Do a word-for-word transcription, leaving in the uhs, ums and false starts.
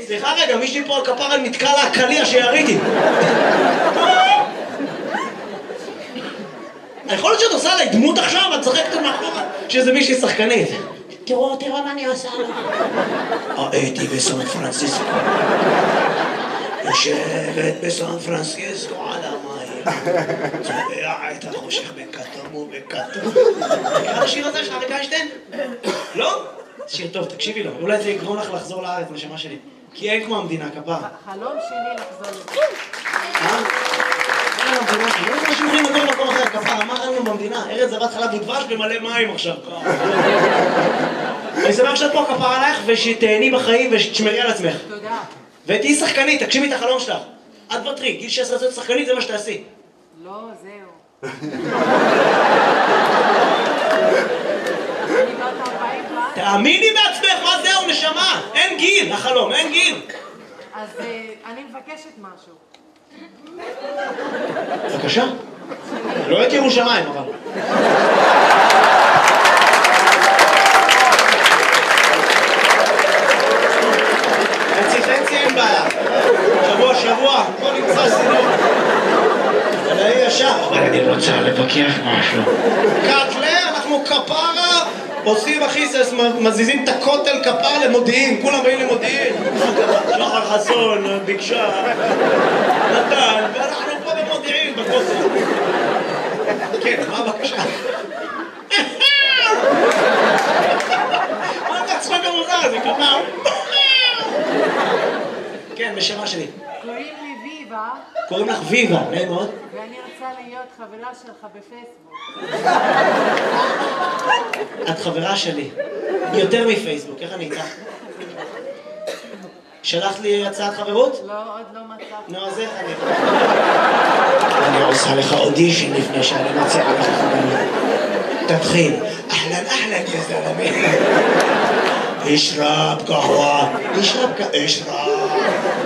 סליחה רגע, מישהי פה על כפר על מתקע לה הקליע שיריתי. יכול להיות שאת עושה עליי דמות עכשיו, את צוחקת מאחורה, שזה מישהי שחקנית. תראו, תראו מה אני עושה לה. הייתי בסן פרנסיסקו. יושבת בסן פרנסיסקו על המים. צובע את החושך בכתום ובכתום. מכירה השיר הזה של אריק איינשטיין? לא? שיר טוב, תקשיבי לו. אולי זה יגרום לך לחזור לארץ, נשמה שלי. כי אין כמו המדינה, כפרה. החלום שלי לחזור לזה. אה? אין לנו במדינה, לא יודע שאתם יכולים לגור במקום אחר, כפרה, מה אין לנו במדינה? ארץ זבת חלב ודבש במלא מים עכשיו. אני שמח שאת פה כפרה עלייך ושתהני בחיים ושתשמרי על עצמך. תודה. ותהיי שחקנית, תגשימי את החלום שלך. את בטרי, גיל שש עשרה שחקנית זה מה שתעשי. לא, זהו. תאמיני בעצמך, מה זהו, נשמה? אין גיל, החלום, אין גיל. אז אני מבקשת משהו. בבקשה. לא את ירושלים, אבל. חצי חצי אין בעיה. שבוע שבוע, בוא נמצא סינות. אבל אני ישר. אבל אני רוצה לבקר משהו. קטלה, אנחנו כפרה. עושים אחיסס, מזיזים את הכותל כפר למודיעין, כולם באים למודיעין. שחר חסון, ביקשה, נתן, ואנחנו פה במודיעין, בכותל. כן, מה הבקשה? מה זה הצחוק המוזר הזה, כפר? כן, בשמה שלי. קוראים לי ויבה. קוראים לך ויבה, נעים מאוד. ואני רוצה להיות חברה שלך בפייסבוק. את חברה שלי. יותר מפייסבוק, איך אני איתך? שלחת לי הצעת חברות? לא, עוד לא מצאתי. נו, אז איך אני... אני עושה לך אודישן לפני שאני מציעה לך חברות. תתחיל. אהלן, אהלן, יא זלמי. אשרב קהווה. אשרב קהווה. אשרב.